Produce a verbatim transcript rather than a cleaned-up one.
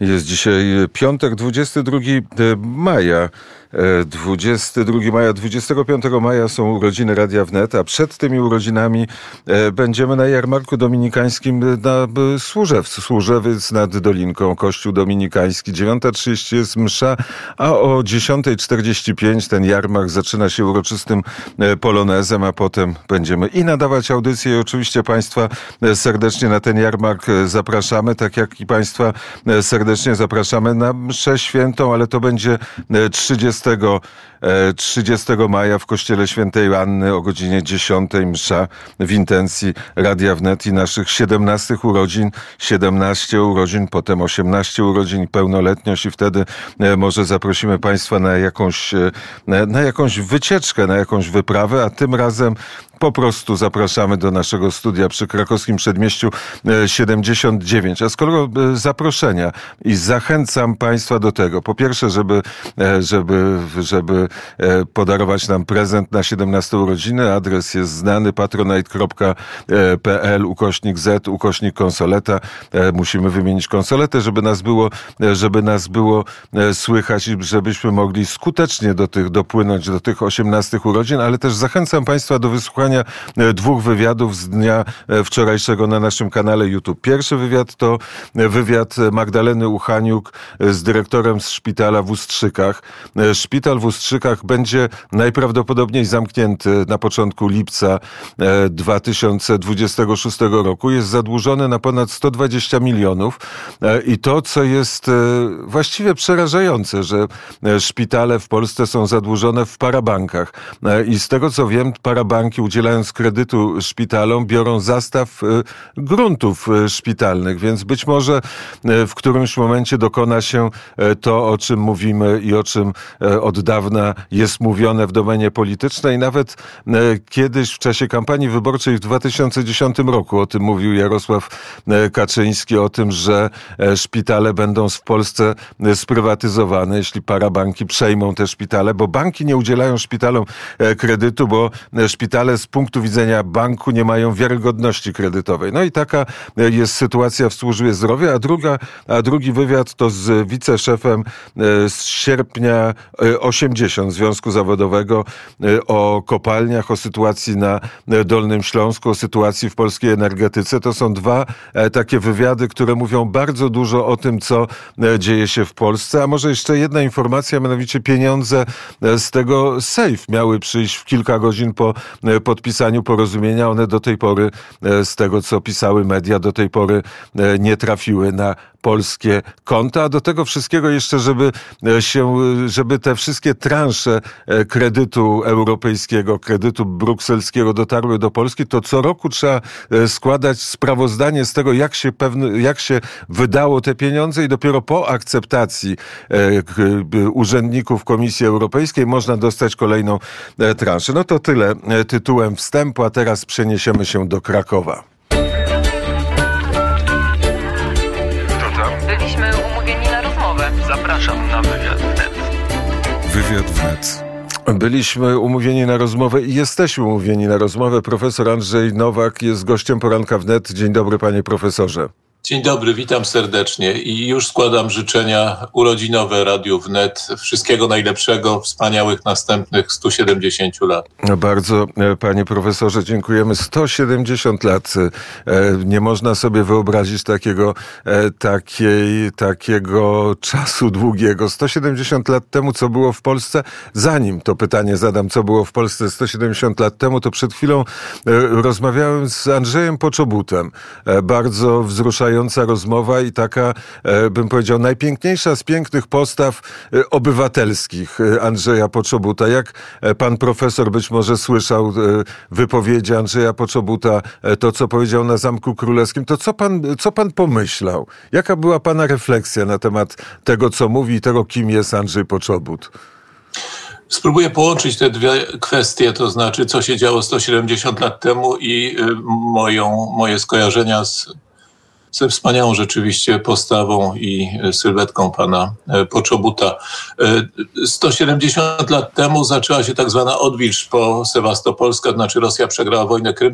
Jest dzisiaj piątek, dwudziestego drugiego maja. dwudziestego drugiego maja, dwudziestego piątego maja są urodziny Radia Wnet, a przed tymi urodzinami będziemy na jarmarku dominikańskim na Służew. Służewiec nad Dolinką, Kościół Dominikański. dziewiąta trzydzieści jest msza, a o dziesiąta czterdzieści pięć ten jarmark zaczyna się uroczystym polonezem, a potem będziemy i nadawać audycję i oczywiście Państwa serdecznie na ten jarmark zapraszamy, tak jak i Państwa serdecznie zapraszamy na mszę świętą, ale to będzie trzydziestego maja w Kościele Świętej Anny o godzinie dziesiątej msza w intencji Radia Wnet i naszych siedemnastych urodzin, siedemnaście urodzin, potem osiemnaście urodzin, pełnoletność i wtedy może zaprosimy Państwa na jakąś, na jakąś wycieczkę, na jakąś wyprawę, a tym razem po prostu zapraszamy do naszego studia przy Krakowskim Przedmieściu siedemdziesiąt dziewięć. A skoro zaproszenia i zachęcam Państwa do tego, po pierwsze, żeby, żeby, żeby podarować nam prezent na siedemnaste urodziny. Adres jest znany, patronite kropka p l ukośnik z ukośnik konsoleta. Musimy wymienić konsoletę, żeby nas było, żeby nas było słychać i żebyśmy mogli skutecznie do tych, dopłynąć do tych osiemnastych urodzin, ale też zachęcam Państwa do wysłuchania dwóch wywiadów z dnia wczorajszego na naszym kanale YouTube. Pierwszy wywiad to wywiad Magdaleny Uchaniuk z dyrektorem z szpitala w Ustrzykach. Szpital w Ustrzykach będzie najprawdopodobniej zamknięty na początku lipca dwa tysiące dwudziestego szóstego roku. Jest zadłużony na ponad sto dwadzieścia milionów i to, co jest właściwie przerażające, że szpitale w Polsce są zadłużone w parabankach i z tego, co wiem, parabanki udzielając kredytu szpitalom biorą zastaw gruntów szpitalnych, więc być może w którymś momencie dokona się to, o czym mówimy i o czym od dawna jest mówione w domenie politycznej. Nawet kiedyś w czasie kampanii wyborczej w dwa tysiące dziesiątym roku o tym mówił Jarosław Kaczyński, o tym, że szpitale będą w Polsce sprywatyzowane, jeśli parabanki przejmą te szpitale, bo banki nie udzielają szpitalom kredytu, bo szpitale z punktu widzenia banku nie mają wiarygodności kredytowej. No i taka jest sytuacja w służbie zdrowia, a, druga, a drugi wywiad to z wiceszefem z sierpnia osiemdziesiąt Związku Zawodowego o kopalniach, o sytuacji na Dolnym Śląsku, o sytuacji w polskiej energetyce. To są dwa takie wywiady, które mówią bardzo dużo o tym, co dzieje się w Polsce. A może jeszcze jedna informacja, mianowicie pieniądze z tego sejf miały przyjść w kilka godzin po podpisaniu porozumienia. One do tej pory, z tego co pisały media, do tej pory nie trafiły na polskie konta, a do tego wszystkiego jeszcze, żeby się, żeby te wszystkie transze kredytu europejskiego, kredytu brukselskiego dotarły do Polski, to co roku trzeba składać sprawozdanie z tego, jak się pewne, jak się wydało te pieniądze i dopiero po akceptacji urzędników Komisji Europejskiej można dostać kolejną transzę. No to tyle tytułem wstępu, a teraz przeniesiemy się do Krakowa. Byliśmy umówieni na rozmowę. Zapraszam na wywiad wnet. Wywiad wnet. Byliśmy umówieni na rozmowę i jesteśmy umówieni na rozmowę. Profesor Andrzej Nowak jest gościem poranka wnet. Dzień dobry, panie profesorze. Dzień dobry, witam serdecznie i już składam życzenia urodzinowe Radiu Wnet. Wszystkiego najlepszego, wspaniałych następnych stu siedemdziesięciu lat. Bardzo, panie profesorze, dziękujemy. sto siedemdziesiąt lat. Nie można sobie wyobrazić takiego, takiej, takiego czasu długiego. sto siedemdziesiąt lat temu, co było w Polsce? Zanim to pytanie zadam, co było w Polsce sto siedemdziesiąt lat temu, to przed chwilą rozmawiałem z Andrzejem Poczobutem. Bardzo wzruszający rozmowa i taka, bym powiedział, najpiękniejsza z pięknych postaw obywatelskich Andrzeja Poczobuta. Jak pan profesor być może słyszał wypowiedzi Andrzeja Poczobuta, to co powiedział na Zamku Królewskim, to co pan, co pan pomyślał? Jaka była pana refleksja na temat tego, co mówi i tego, kim jest Andrzej Poczobut? Spróbuję połączyć te dwie kwestie, to znaczy co się działo sto siedemdziesiąt lat temu i moją, moje skojarzenia z ze wspaniałą rzeczywiście postawą i sylwetką pana Poczobuta. sto siedemdziesiąt lat temu zaczęła się tak zwana odwilż po Sewastopolska, to znaczy Rosja przegrała wojnę krymską.